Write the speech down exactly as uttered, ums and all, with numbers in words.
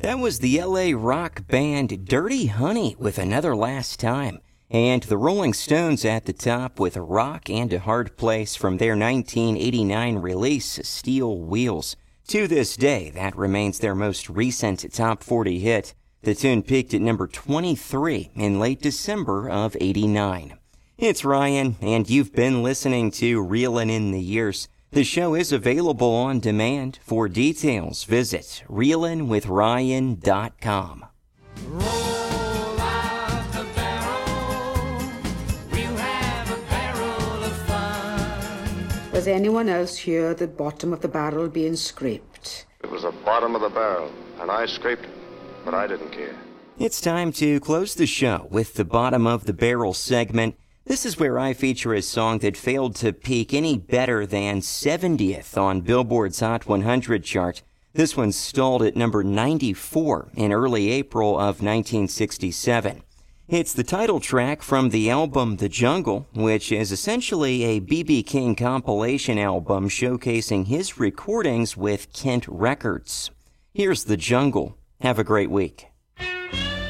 That was the L A rock band Dirty Honey with Another Last Time, and the Rolling Stones at the top with a rock and a hard place from their nineteen eighty-nine release, Steel Wheels. To this day, that remains their most recent top forty hit. The tune peaked at number twenty-three in late December of eighty-nine. It's Ryan, and you've been listening to Reelin' in the Years. The show is available on demand. For details, visit reelin with ryan dot com. Roll out the barrel, we'll have a barrel of fun. Does anyone else hear the bottom of the barrel being scraped? It was the bottom of the barrel, and I scraped it, but I didn't care. It's time to close the show with the Bottom of the Barrel segment. This is where I feature a song that failed to peak any better than seventieth on Billboard's Hot one hundred chart. This one stalled at number ninety-four in early April of nineteen sixty-seven. It's the title track from the album The Jungle, which is essentially a B B King compilation album showcasing his recordings with Kent Records. Here's The Jungle. Have a great week.